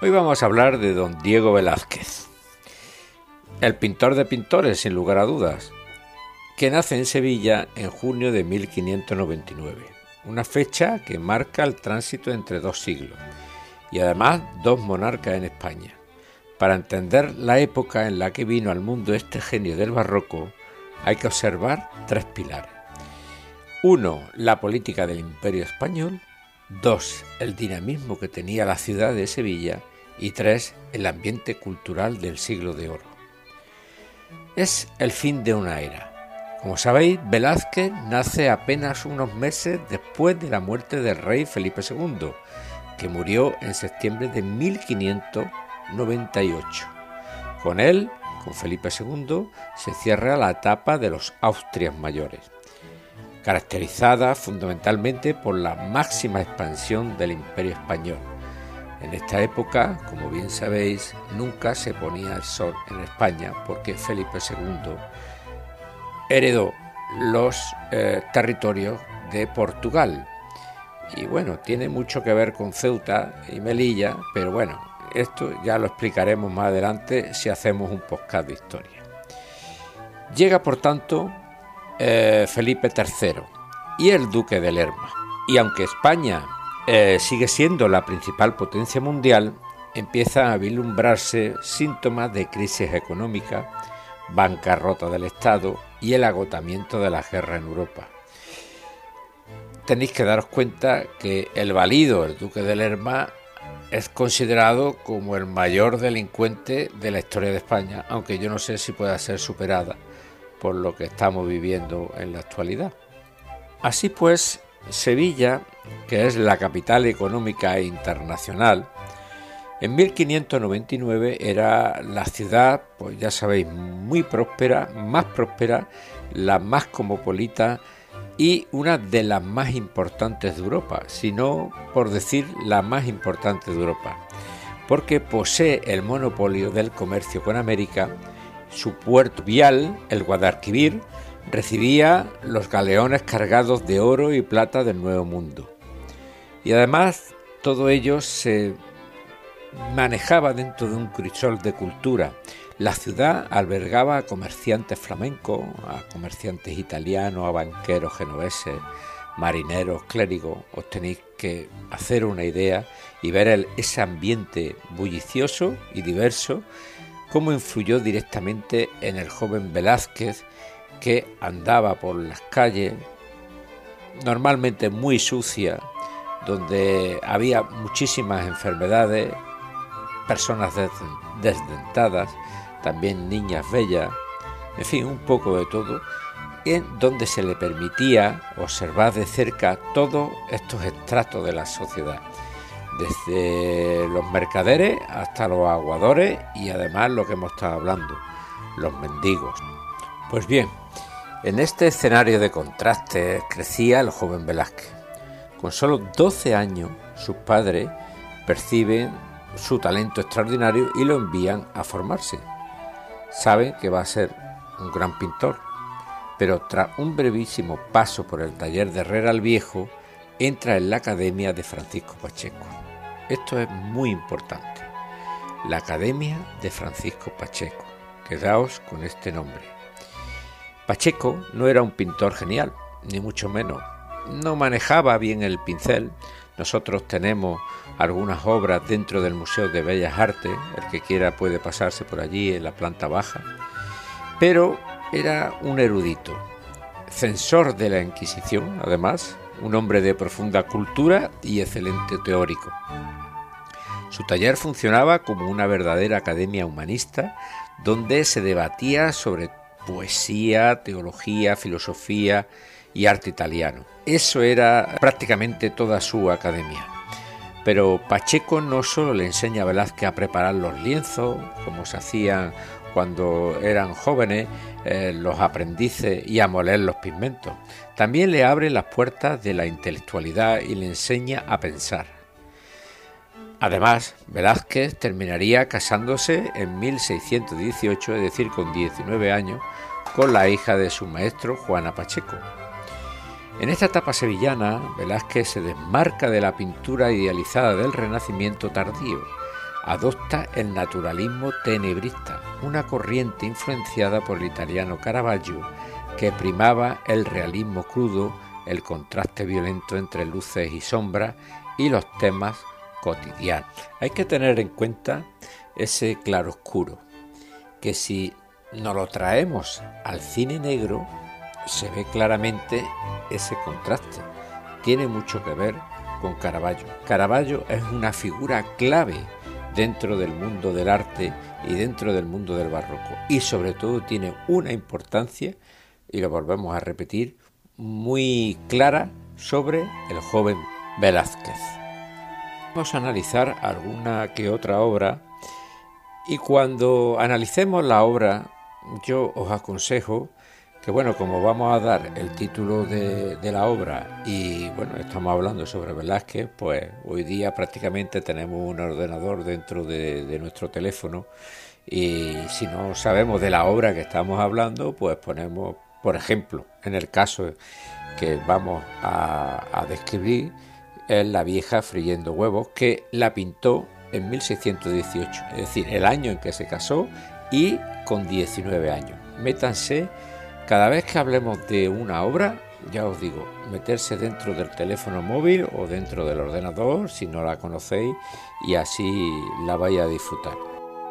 Hoy vamos a hablar de don Diego Velázquez, el pintor de pintores, sin lugar a dudas, que nace en Sevilla en junio de 1599, una fecha que marca el tránsito entre dos siglos y además dos monarcas en España. Para entender la época en la que vino al mundo este genio del barroco, hay que observar tres pilares. 1. La política del Imperio Español. 2. El dinamismo que tenía la ciudad de Sevilla. Y 3. El ambiente cultural del siglo de oro. Es el fin de una era. Como sabéis, Velázquez nace apenas unos meses después de la muerte del rey Felipe II, que murió en septiembre de 1598. Con él, con Felipe II, se cierra la etapa de los Austrias mayores, caracterizada fundamentalmente por la máxima expansión del Imperio Español. En esta época, como bien sabéis, nunca se ponía el sol en España porque Felipe II heredó los territorios de Portugal. Y bueno, tiene mucho que ver con Ceuta y Melilla, pero bueno, esto ya lo explicaremos más adelante si hacemos un podcast de historia. Llega, por tanto, Felipe III y el duque de Lerma. Y aunque España sigue siendo la principal potencia mundial, empiezan a vislumbrarse síntomas de crisis económica, bancarrota del Estado y el agotamiento de la guerra en Europa. Tenéis que daros cuenta que el valido, el duque de Lerma, es considerado como el mayor delincuente de la historia de España, aunque yo no sé si pueda ser superada por lo que estamos viviendo en la actualidad. Así pues, Sevilla, que es la capital económica e internacional, en 1599 era la ciudad, pues ya sabéis, muy próspera, más próspera, la más cosmopolita y una de las más importantes de Europa, si no por decir la más importante de Europa, porque posee el monopolio del comercio con América. Su puerto vial, el Guadalquivir, recibía los galeones cargados de oro y plata del Nuevo Mundo. Y además todo ello se manejaba dentro de un crisol de cultura. La ciudad albergaba a comerciantes flamencos, a comerciantes italianos, a banqueros genoveses, marineros, clérigos. Os tenéis que hacer una idea y ver ese ambiente bullicioso y diverso, cómo influyó directamente en el joven Velázquez, que andaba por las calles, normalmente muy sucias, donde había muchísimas enfermedades, personas desdentadas, también niñas bellas, en fin, un poco de todo, en donde se le permitía observar de cerca todos estos estratos de la sociedad, desde los mercaderes hasta los aguadores y además lo que hemos estado hablando, los mendigos. Pues bien, en este escenario de contrastes crecía el joven Velázquez. Con solo 12 años, sus padres perciben su talento extraordinario y lo envían a formarse. Saben que va a ser un gran pintor, pero tras un brevísimo paso por el taller de Herrera el Viejo, entra en la Academia de Francisco Pacheco. Esto es muy importante. La Academia de Francisco Pacheco. Quedaos con este nombre. Pacheco no era un pintor genial, ni mucho menos. No manejaba bien el pincel. Nosotros tenemos algunas obras dentro del Museo de Bellas Artes, el que quiera puede pasarse por allí en la planta baja, pero era un erudito, censor de la Inquisición, además, un hombre de profunda cultura y excelente teórico. Su taller funcionaba como una verdadera academia humanista, donde se debatía sobre poesía, teología, filosofía y arte italiano. Eso era prácticamente toda su academia. Pero Pacheco no solo le enseña a Velázquez a preparar los lienzos, como se hacían cuando eran jóvenes los aprendices, y a moler los pigmentos. También le abre las puertas de la intelectualidad y le enseña a pensar. Además, Velázquez terminaría casándose en 1618, es decir, con 19 años, con la hija de su maestro, Juana Pacheco. En esta etapa sevillana, Velázquez se desmarca de la pintura idealizada del Renacimiento tardío. adopta el naturalismo tenebrista, una corriente influenciada por el italiano Caravaggio que primaba el realismo crudo, el contraste violento entre luces y sombras y los temas cotidianos. Hay que tener en cuenta ese claroscuro, que si nos lo traemos al cine negro, se ve claramente ese contraste. Tiene mucho que ver con Caravaggio. Caravaggio es una figura clave dentro del mundo del arte y dentro del mundo del barroco, y sobre todo tiene una importancia, y lo volvemos a repetir, muy clara sobre el joven Velázquez. Vamos a analizar alguna que otra obra, y cuando analicemos la obra yo os aconsejo que, bueno, como vamos a dar el título de la obra y bueno, estamos hablando sobre Velázquez, pues hoy día prácticamente tenemos un ordenador dentro de nuestro teléfono, y si no sabemos de la obra que estamos hablando, pues ponemos, por ejemplo, en el caso que vamos a describir, es La vieja friendo huevos, que la pintó en 1618, es decir, el año en que se casó, y con 19 años. Métanse, cada vez que hablemos de una obra, ya os digo, meterse dentro del teléfono móvil o dentro del ordenador si no la conocéis, y así la vais a disfrutar.